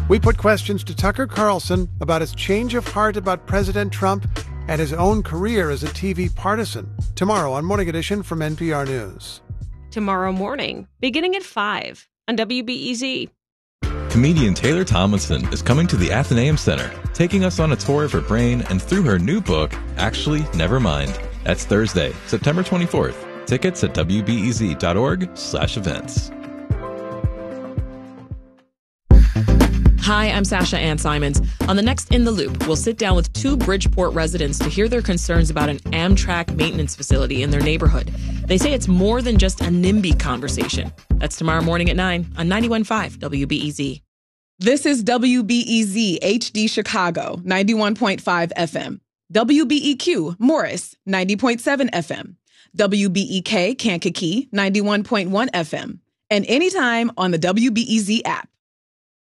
We put questions to Tucker Carlson about his change of heart about President Trump and his own career as a TV partisan. Tomorrow on Morning Edition from NPR News. Tomorrow morning, beginning at 5 on WBEZ. Comedian Taylor Tomlinson is coming to the Athenaeum Center, taking us on a tour of her brain and through her new book, Actually, Never Mind. That's Thursday, September 24th. Tickets at wbez.org/events. Hi, I'm Sasha Ann Simons. On the next In the Loop, we'll sit down with two Bridgeport residents to hear their concerns about an Amtrak maintenance facility in their neighborhood. They say it's more than just a NIMBY conversation. That's tomorrow morning at 9 on 91.5 WBEZ. This is WBEZ HD Chicago, 91.5 FM. WBEQ Morris, 90.7 FM. WBEK Kankakee, 91.1 FM. And anytime on the WBEZ app.